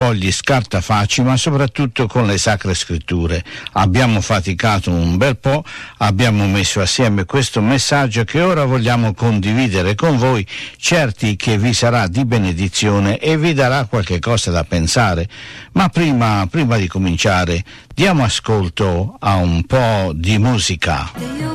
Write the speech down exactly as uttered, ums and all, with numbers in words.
po' gli scartafacci, ma soprattutto con le Sacre Scritture. Abbiamo faticato un bel po', abbiamo messo assieme questo messaggio che ora vogliamo condividere con voi, certi che vi sarà di benedizione e vi darà qualche cosa da pensare. Ma prima, prima di cominciare, diamo ascolto a un po' di musica.